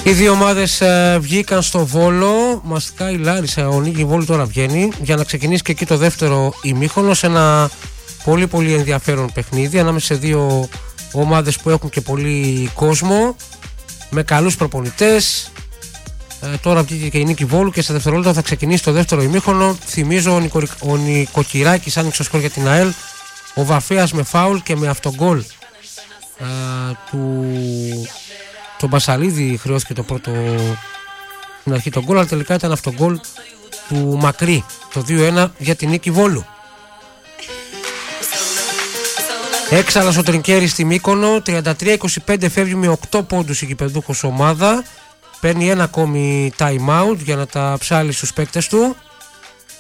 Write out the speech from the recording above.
Οι δύο ομάδες βγήκαν στο Βόλο. Μαστικά η Λάρισα, ο Νίκη Βόλου τώρα βγαίνει για να ξεκινήσει και εκεί το δεύτερο ημίχρονο σε ένα πολύ πολύ ενδιαφέρον παιχνίδι ανάμεσα σε δύο ομάδες που έχουν και πολύ κόσμο, με καλούς προπονητές. Τώρα βγήκε και η Νίκη Βόλου και σε δευτερόλεπτα θα ξεκινήσει το δεύτερο ημίχρονο. Θυμίζω ο Νικοκυράκης άνοιξε το σκορ για την ΑΕΛ, ο Βαφέας με φάουλ και με αυτογκόλ τον Μπασαλίδη χρειώθηκε το πρώτο στην αρχή τον γκολ, αλλά τελικά ήταν αυτογκόλ του Μακρύ, το 2-1 για την Νίκη Βόλου. Έξαλα ο Τρινκέρης στη Μύκονο, 33-25 φεύγει με 8 πόντους η γηπεδούχος ομάδα. Παίρνει ένα ακόμη time out για να τα ψάλει στους παίκτες του.